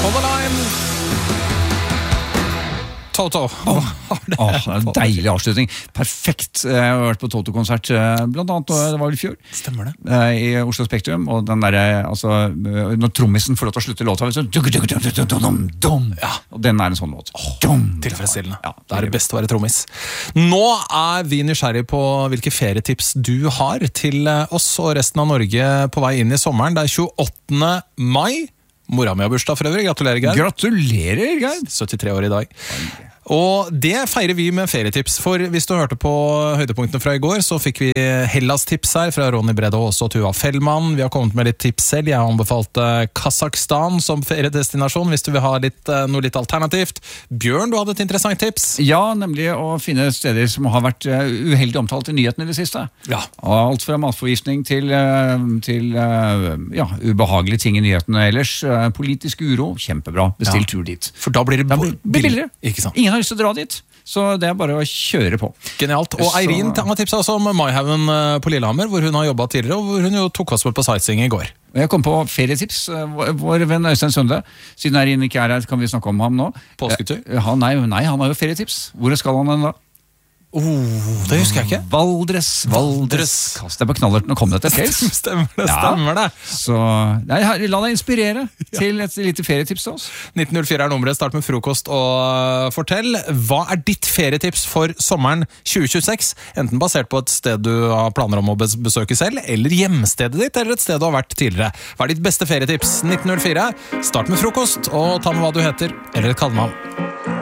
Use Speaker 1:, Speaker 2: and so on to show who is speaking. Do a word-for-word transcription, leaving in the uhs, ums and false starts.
Speaker 1: Hold the line! Toto.
Speaker 2: Åh, oh, en deilig avslutning. Perfekt. Jeg har vært på Toto-konsert, blant annet, det var vel i fjor.
Speaker 1: Stemmer det.
Speaker 2: I Oslo Spektrum, og den der, altså, når trommisen får lov til å slutte låta, så, ja. Og den er en sånn låt.
Speaker 1: Oh, tilfredsstillende.
Speaker 2: Ja,
Speaker 1: det er det beste å være trommis. Nå er vi nysgjerrig på hvilke ferietips du har til oss og resten av Norge på vei inn i sommeren. Det er tjueåttende mai. Mora mi har bursdag for øvrig. Gratulerer, Geir.
Speaker 2: Gratulerer, Geir.
Speaker 1: syttitre år i dag. Og det feirer vi med ferietips, for hvis du hørte på høydepunktene fra i går, så fikk vi Hellas-tips her fra Ronny Brede Aase og Tuva Fellmann. Vi har kommet med litt tips selv. Jeg anbefalte Kazakhstan som feriedestinasjon, hvis du vil ha litt, noe litt alternativt. Bjørn, du hadde et interessant tips.
Speaker 2: Ja, nemlig å finne steder som har vært uheldig omtalt i nyhetene i det siste.
Speaker 1: Ja.
Speaker 2: Alt fra matforgiftning til, til ja, ubehagelige ting i nyhetene ellers. Politisk uro, kjempebra. Bestill ja. tur dit.
Speaker 1: For da blir det
Speaker 2: da blir billigere.
Speaker 1: Ikke sant?
Speaker 2: Ingen har lyst til å dra dit, så det er bare å kjøre på.
Speaker 1: Genialt. Og Eirin har tipset også om Maihaugen på Lillehammer, hvor hun har jobbet tidligere, og hvor hun jo tok oss med på sightseeing i går.
Speaker 2: Jeg kom på ferietips. Vår venn Øystein Sunde, siden Eirin ikke er her, kan vi snakke om ham nå.
Speaker 1: Påsketur?
Speaker 2: Ja, nei, nei, han har jo ferietips. Hvor skal han den da?
Speaker 1: Oh, det husker jeg ikke.
Speaker 2: Valdres, Valdres. Kast deg på knallerten og kom deg til fjells.
Speaker 1: Stemmer det, stemmer det.
Speaker 2: Ja. Så, nei, la deg inspirere til et lite ferietips til oss.
Speaker 1: nitten null fire er nummeret, start med frokost og fortell. Hva er ditt ferietips for sommeren tjue tjueseks? Enten basert på et sted du har planer om å besøke selv, eller hjemstedet ditt, eller et sted du har vært tidligere. Hva er ditt beste ferietips? nitten null fire, start med frokost, og ta med hva du heter, eller et kallenavn.